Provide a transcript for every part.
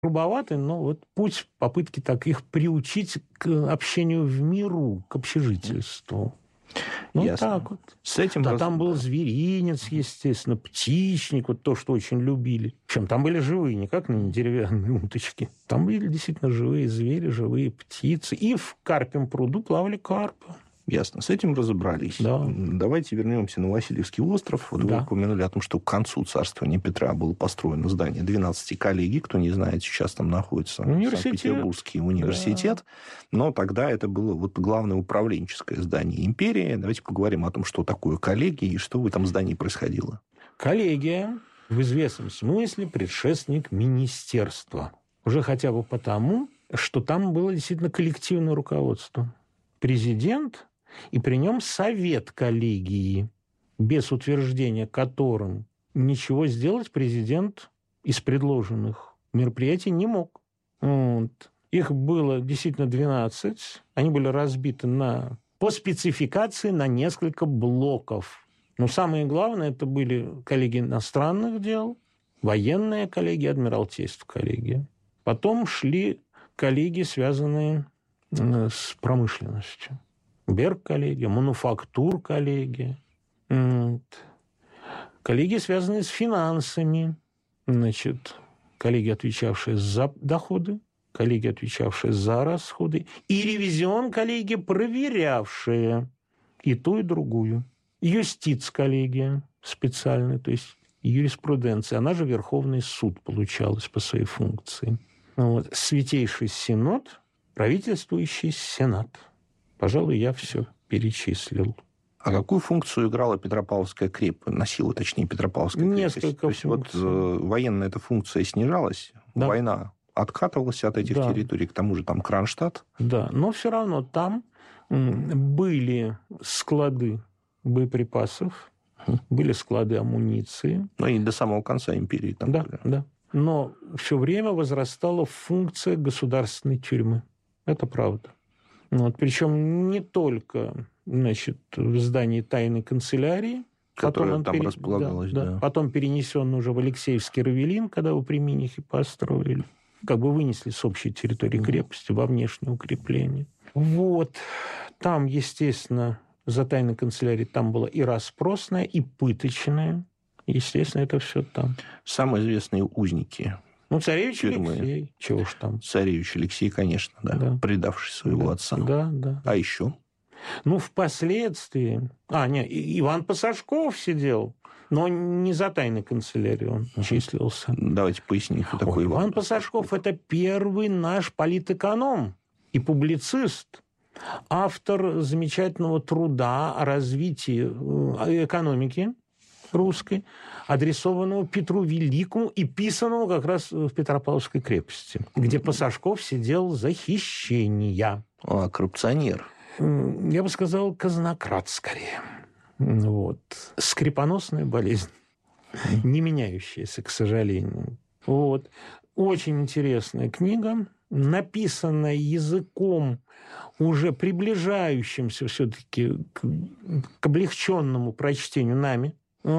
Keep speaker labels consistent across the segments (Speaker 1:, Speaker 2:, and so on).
Speaker 1: грубоватый, но вот путь попытки так их приучить к общению в миру, к общежительству. Ну,
Speaker 2: Ясно.
Speaker 1: так вот.
Speaker 2: С этим
Speaker 1: Да, там был зверинец, естественно, птичник, вот то, что очень любили. Причем там были живые, не как на деревянные уточки. Там были действительно живые звери, живые птицы. И в Карпьем пруду плавали карпы.
Speaker 2: Ясно, с этим разобрались.
Speaker 1: Да.
Speaker 2: Давайте вернемся на Васильевский остров. Вот вы упомянули о том, что к концу царствования Петра было построено здание 12 коллегий. Кто не знает, сейчас там находится Санкт-Петербургский университет. Да. Но тогда это было вот главное управленческое здание империи. Давайте поговорим о том, что такое коллегия и что в этом здании происходило.
Speaker 1: Коллегия в известном смысле предшественник министерства. Уже хотя бы потому, что там было действительно коллективное руководство. Президент и при нем совет коллегии, без утверждения которым ничего сделать президент из предложенных мероприятий не мог. Вот. Их было действительно 12. Они были разбиты по спецификации на несколько блоков. Но самое главное, это были коллегии иностранных дел, военная коллегия, адмиралтейство коллегия. Потом шли коллегии, связанные с промышленностью. Берг-коллегия, мануфактур-коллегия. Коллегии, связанные с финансами. Значит, коллегия, отвечавшая за доходы, коллегия, отвечавшая за расходы, и ревизион-коллегия, проверявшая и ту, и другую. Юстиц-коллегия специальная, то есть юриспруденция, она же Верховный суд получалась по своей функции. Вот. Святейший Синод, правительствующий Сенат. Пожалуй, я все перечислил.
Speaker 2: А какую функцию играла Петропавловская крепость? Носила, точнее, Петропавловская крепость?
Speaker 1: Несколько функций.
Speaker 2: То есть, вот военная эта функция снижалась, да. Война откатывалась от этих территорий, к тому же там Кронштадт.
Speaker 1: Да, но все равно там были склады боеприпасов, были склады амуниции.
Speaker 2: Ну, и до самого конца империи там были.
Speaker 1: Да. Но все время возрастала функция государственной тюрьмы. Это правда. Вот. Причем не только, значит, в здании тайной канцелярии,
Speaker 2: которая там располагалась. Да.
Speaker 1: Потом перенесен уже в Алексеевский Равелин, когда его при Минихе построили. Как бы вынесли с общей территории крепости во внешнее укрепление. Вот. Там, естественно, за тайной канцелярией там была и расспросная, и пыточная. Естественно, это все там.
Speaker 2: Самые известные узники.
Speaker 1: Царевич тюрьмы. Алексей. Чего ж там?
Speaker 2: Царевич Алексей, конечно, да. Предавший своего отца.
Speaker 1: Да.
Speaker 2: А еще?
Speaker 1: Впоследствии... Иван Посажков сидел, но не за тайной канцелярией он числился.
Speaker 2: Давайте поясним, кто такой
Speaker 1: Иван Посажков. Это первый наш политэконом и публицист, автор замечательного труда о развитии экономики русской, адресованного Петру Великому и писанного как раз в Петропавловской крепости, где Посажков сидел за хищения.
Speaker 2: Коррупционер.
Speaker 1: Я бы сказал, казнократ скорее. Вот. Скрипоносная болезнь, не меняющаяся, к сожалению. Вот. Очень интересная книга, написанная языком, уже приближающимся все-таки к облегченному прочтению нами,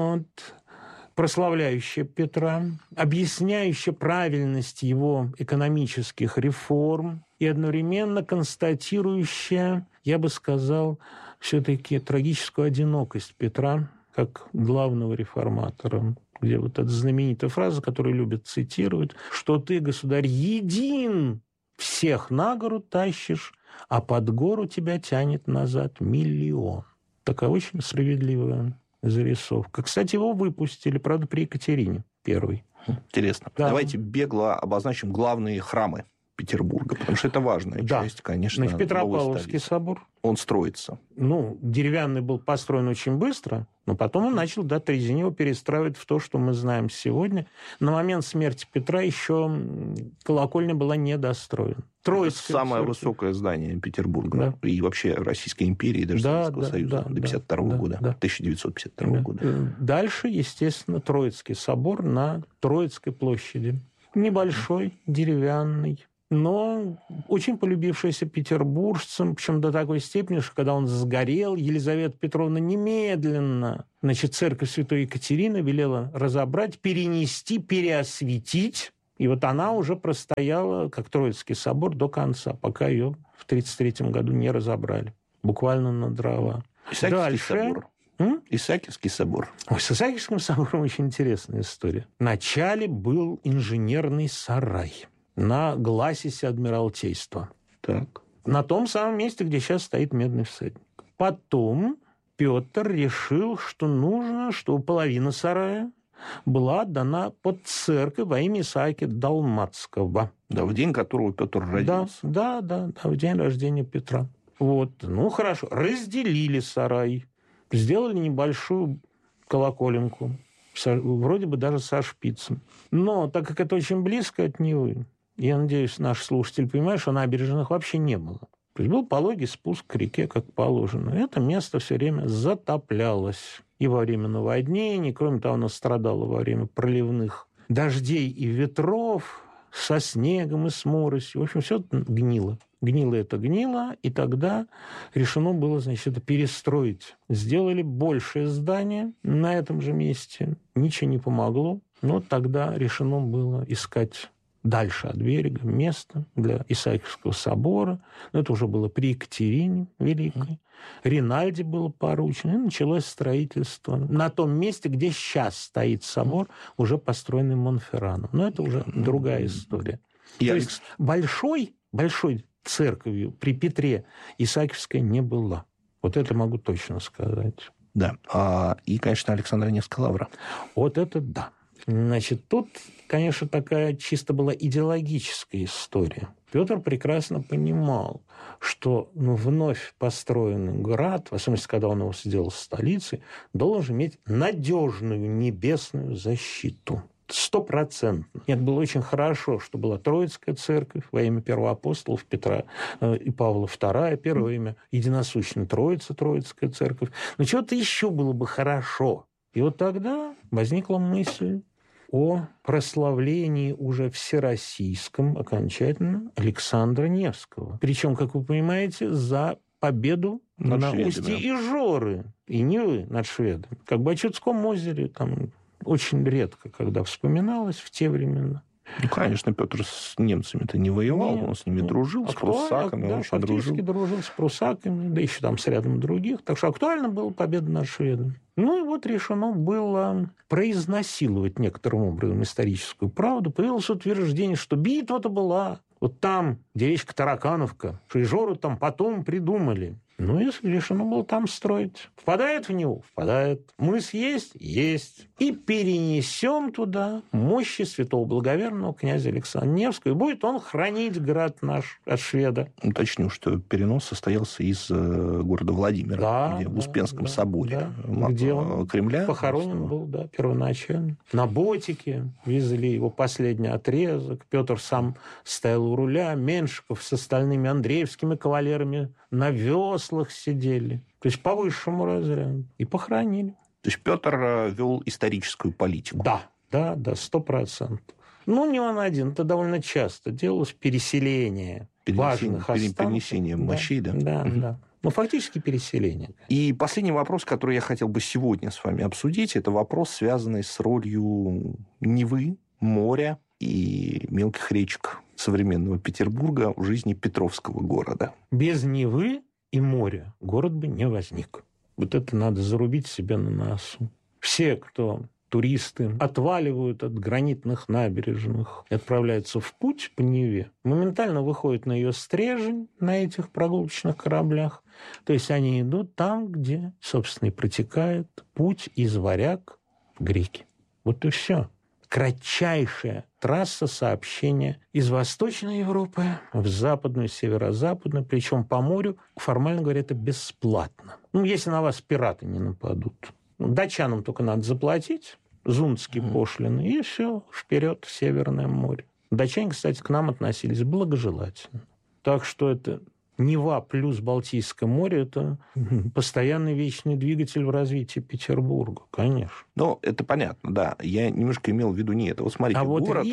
Speaker 1: прославляющая Петра, объясняющая правильность его экономических реформ и одновременно констатирующая, я бы сказал, все-таки трагическую одинокость Петра как главного реформатора, где вот эта знаменитая фраза, которую любят цитировать, что ты, государь, един, всех на гору тащишь, а под гору тебя тянет назад 1 000 000. Такая очень справедливая зарисовка. Кстати, его выпустили, правда, при Екатерине I.
Speaker 2: Интересно. Да. Давайте бегло обозначим главные храмы Петербурга, потому что это важная часть, конечно.
Speaker 1: Значит, Петропавловский собор.
Speaker 2: Он строится.
Speaker 1: Деревянный был построен очень быстро, но потом он начал, Трезинева перестраивать в то, что мы знаем сегодня. На момент смерти Петра еще колокольня была недостроена.
Speaker 2: Троицкое самое высокое здание Петербурга и вообще Российской империи, даже Советского Союза до 1952 года, 1952 года.
Speaker 1: Дальше, естественно, Троицкий собор на Троицкой площади. Небольшой, деревянный, но очень полюбившийся петербуржцам, причем до такой степени, что когда он сгорел, Елизавета Петровна немедленно, церковь Святой Екатерины велела разобрать, перенести, переосветить, И вот она уже простояла, как Троицкий собор, до конца, пока ее в 1933 году не разобрали. Буквально на дрова.
Speaker 2: Исаакиевский собор. Исаакиевский собор.
Speaker 1: Ой, с Исаакиевским собором очень интересная история. Вначале был инженерный сарай на гласисе Адмиралтейства.
Speaker 2: Так.
Speaker 1: На том самом месте, где сейчас стоит Медный всадник. Потом Петр решил, что нужно, чтобы половина сарая была отдана под церковь во имя Исаакия Далматского.
Speaker 2: Да, в день которого Петр родился.
Speaker 1: Да, в день рождения Петра. Вот, ну хорошо, разделили сарай, сделали небольшую колоколенку, вроде бы даже со шпицем. Но так как это очень близко от Невы, я надеюсь, наш слушатель понимает, что набережных вообще не было. То есть был пологий спуск к реке, как положено. Это место все время затоплялось. И во время наводнений, кроме того, оно страдало во время проливных дождей и ветров, со снегом и с моросью. В общем, все гнило. Гнило, и тогда решено было, значит, это перестроить. Сделали большее здание на этом же месте. Ничего не помогло. Но тогда решено было искать дальше от берега место для Исаакиевского собора. Но это уже было при Екатерине Великой. Ринальди было поручено, и началось строительство. На том месте, где сейчас стоит собор, уже построенный Монферраном. Но это уже другая история. То есть большой церковью при Петре Исаакиевская не была. Вот это могу точно сказать.
Speaker 2: Да. И, конечно, Александра Невская лавра.
Speaker 1: Вот это да. Значит, тут, конечно, такая чисто была идеологическая история. Петр прекрасно понимал, что вновь построенный град, в особенности, когда он его сделал столицей, должен иметь надежную небесную защиту. 100%. Это было очень хорошо, что была Троицкая церковь во имя первоапостолов Петра и Павла II, первое имя единосущная Троица, Троицкая церковь. Но чего-то еще было бы хорошо. И вот тогда возникла мысль о прославлении уже всероссийском окончательно Александра Невского. Причем, как вы понимаете, за победу на устье Ижоры и Невы над шведами. Как бы о Чудском озере там очень редко, когда вспоминалось в те времена.
Speaker 2: Ну, конечно, Петр с немцами-то не воевал, он с ними дружил, с пруссаками,
Speaker 1: да, фактически дружил с пруссаками, да еще там с рядом других. Так что актуально была победа над шведами. Ну и вот решено было произнасиловать некоторым образом историческую правду. Появилось утверждение, что битва-то была вот там, где речка Таракановка, что Ижору там потом придумали. Ну, и решено было там строить. Впадает в него? Впадает. Мыс есть? Есть. И перенесем туда мощи святого благоверного князя Александра Невского. И будет он хранить град наш от шведа.
Speaker 2: Уточню, что перенос состоялся из города Владимира, где в Успенском соборе
Speaker 1: где он
Speaker 2: Кремля
Speaker 1: похоронен был, первоначально. На ботике везли его последний отрезок. Петр сам стоял у руля. Меньшиков с остальными андреевскими кавалерами на веслах сидели. То есть по высшему разряду. И похоронили.
Speaker 2: То есть Петр вел историческую политику.
Speaker 1: Да, 100%. Ну, не он один. Это довольно часто делалось переселение важных останков.
Speaker 2: Перенесение мощей, да?
Speaker 1: Да. Ну, фактически переселение.
Speaker 2: И последний вопрос, который я хотел бы сегодня с вами обсудить, это вопрос, связанный с ролью Невы, моря и мелких речек современного Петербурга в жизни Петровского города.
Speaker 1: Без Невы и моря город бы не возник. Вот это надо зарубить себе на носу. Все, кто туристы, отваливают от гранитных набережных и отправляются в путь по Неве, моментально выходят на ее стрежень на этих прогулочных кораблях. То есть они идут там, где, собственно, и протекает путь из Варяг в Греки. Вот и все. Кратчайшая трасса сообщения из Восточной Европы в Западную, Северо-Западную, причем по морю, формально говоря, это бесплатно. Ну, если на вас пираты не нападут. Датчанам только надо заплатить зундские пошлины, и все, вперед в Северное море. Датчане, кстати, к нам относились благожелательно. Так что это Нева плюс Балтийское море – это постоянный вечный двигатель в развитии Петербурга, конечно.
Speaker 2: Ну, это понятно, да. Я немножко имел в виду не это. Вот смотрите,
Speaker 1: вот
Speaker 2: город...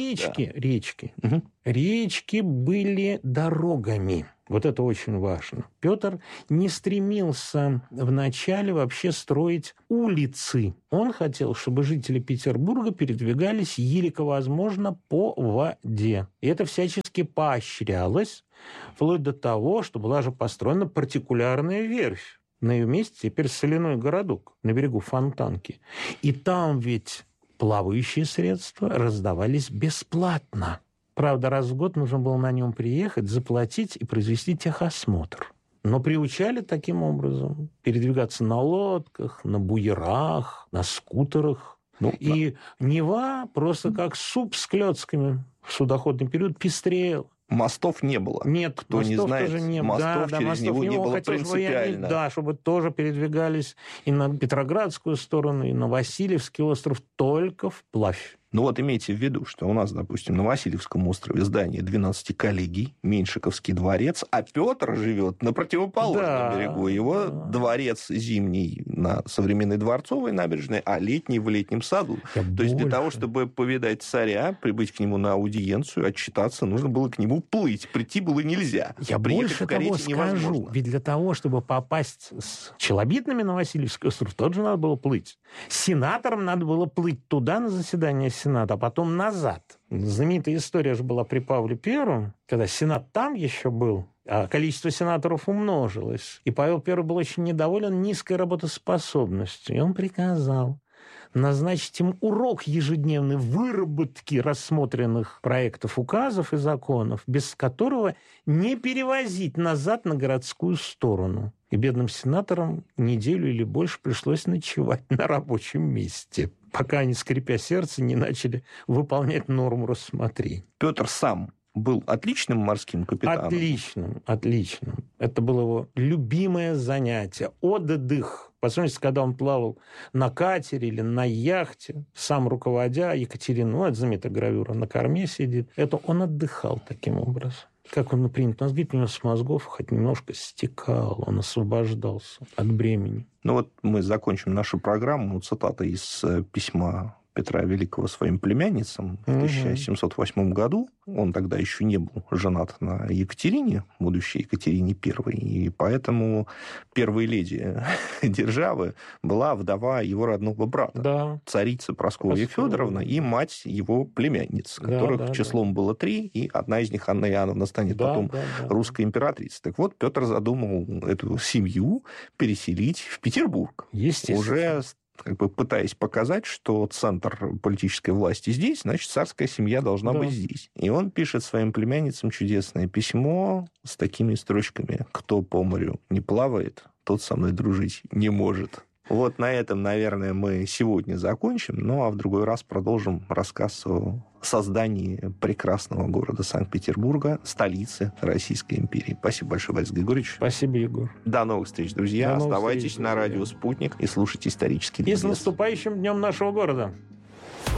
Speaker 1: речки были дорогами. Вот это очень важно. Петр не стремился вначале вообще строить улицы. Он хотел, чтобы жители Петербурга передвигались елико возможно по воде. И это всячески поощрялось, вплоть до того, что была же построена партикулярная верфь. На ее месте теперь соляной городок на берегу Фонтанки. И там ведь плавающие средства раздавались бесплатно. Правда, раз в год нужно было на нем приехать, заплатить и произвести техосмотр. Но приучали таким образом передвигаться на лодках, на буерах, на скутерах. И Нева просто как суп с клёцками в судоходный период пестрел.
Speaker 2: Мостов не было.
Speaker 1: Нет,
Speaker 2: кто
Speaker 1: мостов
Speaker 2: не знает,
Speaker 1: тоже не было.
Speaker 2: Мостов через
Speaker 1: мостов
Speaker 2: него не было принципиально.
Speaker 1: Чтобы тоже передвигались и на Петроградскую сторону, и на Васильевский остров только вплавь.
Speaker 2: Ну вот имейте в виду, что у нас, допустим, на Васильевском острове здание 12 коллегий, Меньшиковский дворец, а Петр живет на противоположном берегу. Его дворец зимний на современной Дворцовой набережной, а летний в Летнем саду. То есть для того, чтобы повидать царя, прибыть к нему на аудиенцию, отчитаться, нужно было к нему плыть. Прийти было нельзя.
Speaker 1: Я больше того скажу. Ведь для того, чтобы попасть с челобитными на Васильевский остров, тоже надо было плыть. Сенаторам надо было плыть туда на заседание Сената, а потом назад. Знаменитая история же была при Павле I, когда Сенат там еще был, а количество сенаторов умножилось. И Павел I был очень недоволен низкой работоспособностью. И он приказал назначить им урок ежедневной выработки рассмотренных проектов, указов и законов, без которого не перевозить назад на городскую сторону. И бедным сенаторам неделю или больше пришлось ночевать на рабочем месте, пока они, скрипя сердце, не начали выполнять норму рассмотрений.
Speaker 2: Петр сам был отличным морским капитаном?
Speaker 1: Отличным. Это было его любимое занятие. Отдых. По сути, когда он плавал на катере или на яхте, сам руководя, Екатерина, это знаменитая гравюра, на корме сидит, это он отдыхал таким образом. Как он принято нас бить, у него с мозгов хоть немножко стекал, он освобождался от бремени.
Speaker 2: Ну вот мы закончим нашу программу цитатой из письма Петра Великого своим племянницам в 1708 году. Он тогда еще не был женат на Екатерине, будущей Екатерине I, и поэтому первой леди державы была вдова его родного брата, царица Прасковья Федоровна и мать его племянниц, которых числом было 3, и одна из них, Анна Иоанновна, станет потом русской императрицей. Так вот, Петр задумал эту семью переселить в Петербург.
Speaker 1: Естественно.
Speaker 2: Уже пытаясь показать, что центр политической власти здесь, значит, царская семья должна быть здесь. И он пишет своим племянницам чудесное письмо с такими строчками: «Кто по морю не плавает, тот со мной дружить не может». Вот на этом, наверное, мы сегодня закончим, ну а в другой раз продолжим рассказ о создании прекрасного города Санкт-Петербурга, столицы Российской империи. Спасибо большое, Борис Григорьевич.
Speaker 1: Спасибо, Егор.
Speaker 2: До новых встреч, друзья. Оставайтесь на радио «Спутник» и слушайте «Исторический ликбез».
Speaker 1: И с наступающим днем нашего города!